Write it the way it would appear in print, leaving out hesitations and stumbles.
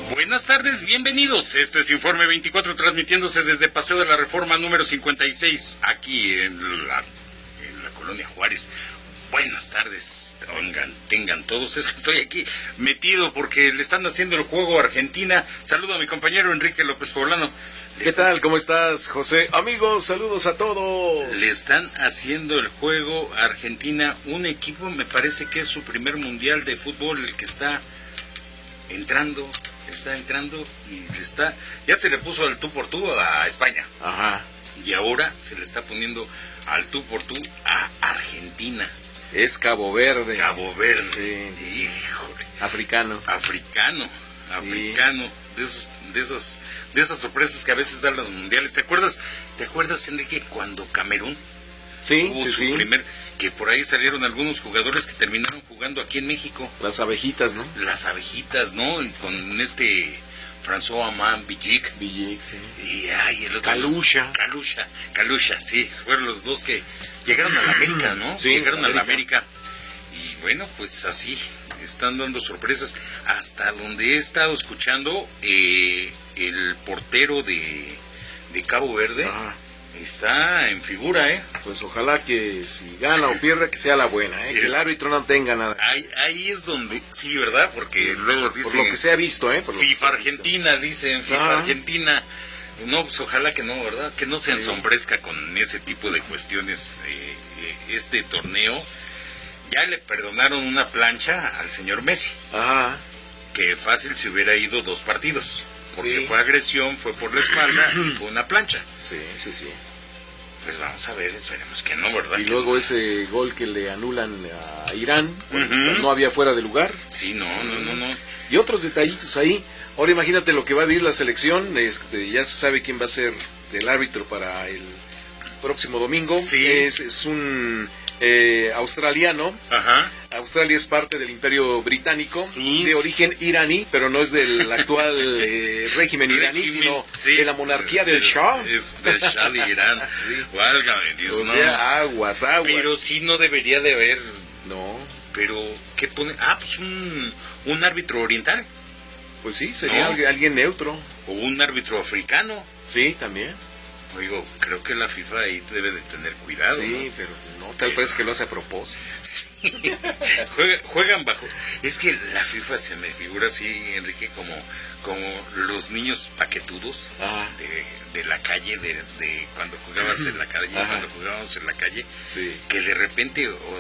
Buenas tardes, bienvenidos. Esto es Informe 24, transmitiéndose desde Paseo de la Reforma número 56, aquí en la Colonia Juárez. Buenas tardes, tengan todos. Es que estoy aquí metido porque le están haciendo el juego a Argentina. Saludo a mi compañero Enrique López Poblano. ¿Qué tal? ¿Cómo estás, José? Amigos, saludos a todos. Le están haciendo el juego a Argentina, un equipo, me parece que es su primer mundial de fútbol, el que está entrando y ya se le puso al tú por tú a España. Ajá. Y ahora se le está poniendo al tú por tú a Argentina. Es Cabo Verde. Cabo Verde. Sí. Híjole. Africano. De esas sorpresas que a veces dan los mundiales. ¿Te acuerdas, Enrique, cuando Camerún tuvo su primer, que por ahí salieron algunos jugadores que terminaron jugando aquí en México? Las abejitas, ¿no? Las abejitas, ¿no? Y con François Amand Villic. Villic, sí. Y el otro. Kalusha, sí. Fueron los dos que llegaron a la América, ¿no? Sí, llegaron a la América. Y bueno, pues así están dando sorpresas. Hasta donde he estado escuchando, el portero de Cabo Verde está en figura, ¿eh? Pues ojalá que si gana o pierda, que sea la buena, ¿eh? Que el árbitro no tenga nada. Ahí es donde, sí, ¿verdad? Porque luego dicen... Por lo que se ha visto, ¿eh? FIFA Argentina, dicen, FIFA Argentina. No, pues ojalá que no, ¿verdad? Que no se ensombrezca con ese tipo de cuestiones. Este torneo, ya le perdonaron una plancha al señor Messi. Ajá. Que fácil se hubiera ido 2 partidos. Porque fue agresión, fue por la espalda y fue una plancha. Sí. Pues vamos a ver, esperemos que no, ¿verdad? Y luego ese gol que le anulan a Irán, no había fuera de lugar. Sí, no. Y otros detallitos ahí. Ahora imagínate lo que va a vivir la selección. Ya se sabe quién va a ser el árbitro para el próximo domingo. Sí. Es un australiano. Ajá. Australia es parte del Imperio Británico, sí, de origen iraní, pero no es del actual régimen iraní, sino de la monarquía del Shah. Es del Shah de Irán. Válgame Dios, o sea, aguas. Pero sí no debería de haber. No. Pero, ¿qué pone? Pues un árbitro oriental. Pues sí, sería alguien neutro. O un árbitro africano. Sí, también. Digo, creo que la FIFA ahí debe de tener cuidado. Sí, ¿no? Pero no, tal vez que lo hace a propósito. Sí. Juegan bajo. Es que la FIFA se me figura así, Enrique, como los niños paquetudos de la calle, de cuando jugabas en la calle, que de repente